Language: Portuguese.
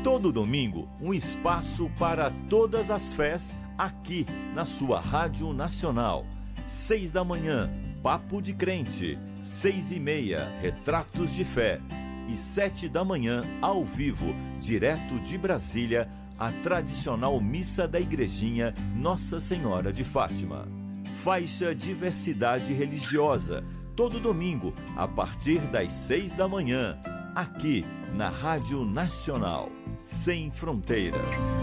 Todo domingo, um espaço para todas as fés, aqui na sua Rádio Nacional. 6 da manhã, Papo de Crente. 6h30, Retratos de Fé. E 7 da manhã, ao vivo, direto de Brasília, a tradicional missa da Igrejinha Nossa Senhora de Fátima. Faixa Diversidade Religiosa, todo domingo, a partir das 6 da manhã, aqui na Rádio Nacional, sem fronteiras.